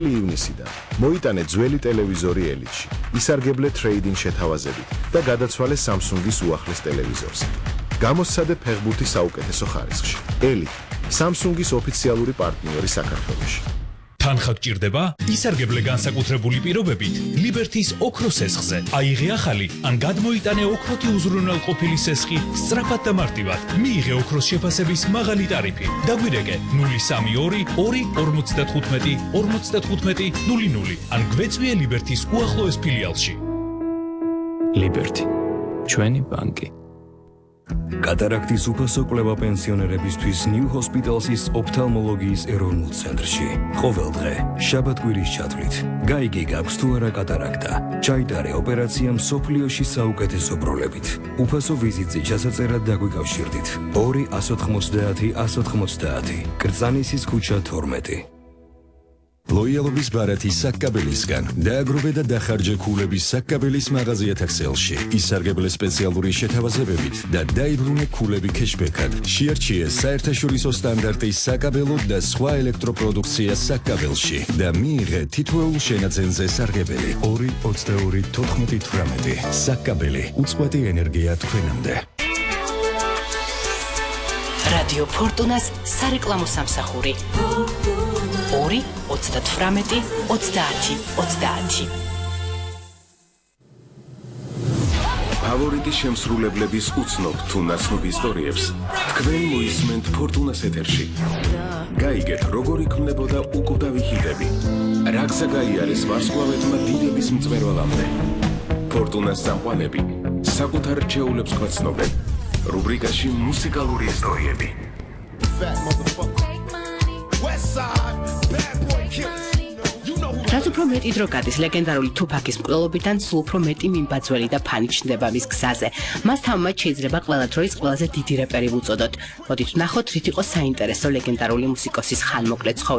ივნისიდან მოიტანე ძველი ტელევიზორი ელიტში, ისარგებლე ტრეიდინგ შეთავაზებით და გადაცვალე Samsung-ის უახლეს ტელევიზორზე. გამოსცადე ფეხბურთი საუკეთესო ხარისხში. ელიტ, Samsung-ის ოფიციალური პარტნიორი საქართველოში. თანხა გჭირდება? ისარგებლე განსაკუთრებული პირობებით ლიბერთის ოქროს სესხზე. აიღე ახალი ან გადმოიტანე ოქროთი უზრუნველყოფილი სესხი სწრაფად და მარტივად. მიიღე ოქროს შეფასების მაღალი ტარიფი. დაგვირეკე 032 2 55 00 ან გვეწვიე ლიბერთის უახლოეს ფილიალში. ლიბერთი, ჩვენი ბანკი. კატარაქტის უფასო კვლევა პენსიონერებისთვის New Hospital's ოფთალმოლოგიის ეროვნულ ცენტრში. ყოველ დღე, შაბათ-კვირის ჩათვლით. გაიგე გაქვს თუ არა კატარაქტა. ჩაიტარე ოპერაცია მსოფლიოში საუკეთესო პროლებით. უფასო ვიზიტზე ჩასაწერად დაგვიკავშირდით. 2 190 190. კრწანისის ქუჩა 12. ლოიალობის ბარათი საკკაბელისგან დააგროვე და დახარჯე ქულების საკკაბელის მაღაზიათა ქსელში. ისარგებლე სპეციალური შეთავაზებებით და დაიბრუნე ქულები ქეშბექად. შეარჩიე საერთაშორისო სტანდარტის საკაბელო და სხვა ელექტროპროდუქცია საკკაბელში და მიიღე თითოეულ შენაძენზე სარგებელი. 2 22 14 საკკაბელი უწყვეტი ენერგია თქვენამდე. რადიო ფორტუნას სარეკლამო სამსახური 2 38 30 30. ფავორიტი შემსრულებლების უცნობ თუ ნაცნობ ისტორიებს თქვენ მოისმენთ ფორტუნას ეთერში. გაიგეთ, როგორ იქმნებოდა უკვდავი ჰიტები. რა გზა გაიარეს ვარსკვლავედმა დიდების მწვერვალამდე. ფორტუნას სამყაროები საკუთარ რჩეულებს გვაცნობენ. რუბრიკაში მუსიკალური ისტორიები. რაც უფრო მეტი დრო გადის ლეგენდარული თუფაკის მკვლელობიდან, სულ უფრო მეტი მიმბაძველი და ფანი ჩნდება მის გზაზე. მას თამამად შეიძლება ყველა დროის ყველაზე დიდი რეპერი ვუწოდოთ. მოდით ვნახოთ, რით იყო საინტერესო ლეგენდარული მუსიკოსის ხანმოკლე ცხოვრება.